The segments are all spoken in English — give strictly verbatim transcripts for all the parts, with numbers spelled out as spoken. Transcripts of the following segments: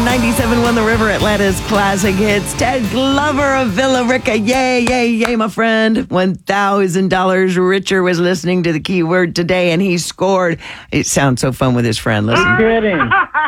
ninety-seven point one The River, Atlanta's classic hits. Ted Glover of Villa Rica. Yay, yay, yay, my friend. one thousand dollars richer was listening to the keyword today, and he scored. It sounds so fun with his friend. Listen. I'm kidding.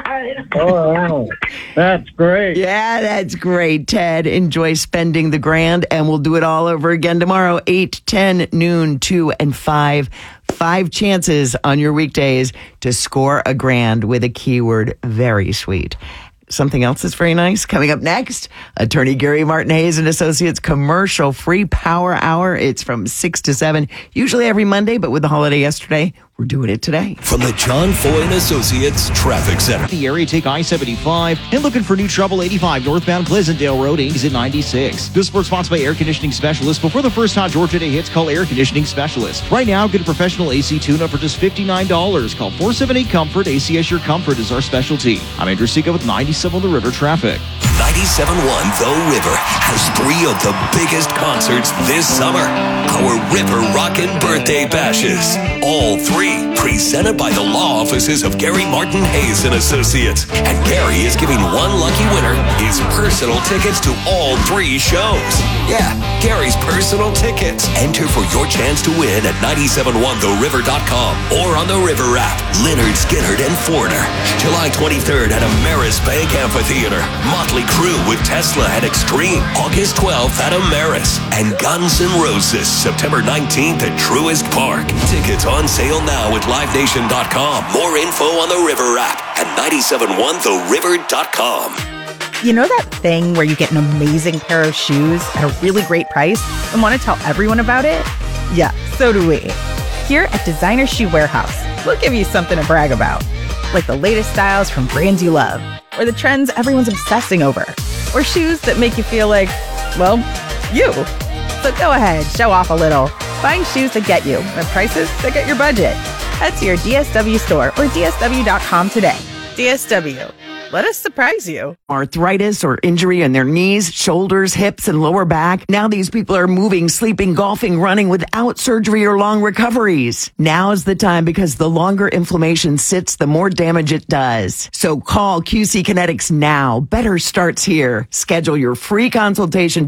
Oh, wow. That's great. Yeah, that's great, Ted. Enjoy spending the grand, and we'll do it all over again tomorrow, eight, ten, noon, two, and five. Five chances on your weekdays to score a grand with a keyword. Very sweet. Something else that's very nice. Coming up next, attorney Gary Martin Hayes and Associates commercial free power hour. It's from six to seven, usually every Monday, but with the holiday yesterday, we're doing it today. From the John Foy and Associates Traffic Center. The area, take I seventy-five and looking for new trouble, eighty-five northbound Pleasantdale Road, exit ninety-six. This is sponsored by Air Conditioning Specialists. Before the first hot Georgia Day hits, call Air Conditioning Specialists. Right now, get a professional A C tune-up for just fifty-nine dollars. Call four seven eight COMFORT. A C S Your Comfort is our specialty. I'm Andrew Sika with ninety-seven The River Traffic. ninety-seven point one The River has three of the biggest concerts this summer. Our River Rockin' Birthday Bashes. All three presented by the law offices of Gary Martin Hayes and Associates. And Gary is giving one lucky winner his personal tickets to all three shows. Yeah, Gary's personal tickets. Enter for your chance to win at nine seven one the river dot com or on the River app. Lynyrd Skynyrd and Foreigner. July twenty-third at Ameris Bank Amphitheater. Motley Crue with Tesla and Extreme. August twelfth at Ameris. And Guns N' Roses September nineteenth at Truist Park. Tickets on sale now at live nation dot com. More info on the River app at nine seven one the river dot com. You know that thing where you get an amazing pair of shoes at a really great price and want to tell everyone about it? Yeah, so do we. Here at Designer Shoe Warehouse, we'll give you something to brag about. Like the latest styles from brands you love, or the trends everyone's obsessing over, or shoes that make you feel like, well, you. So go ahead, show off a little. Find shoes that get you at prices that get your budget. Head to your D S W store or D S W dot com today. D S W. Let us surprise you. Arthritis or injury in their knees, shoulders, hips, and lower back. Now these people are moving, sleeping, golfing, running without surgery or long recoveries. Now is the time, because the longer inflammation sits, the more damage it does. So call Q C Kinetics now. Better starts here. Schedule your free consultation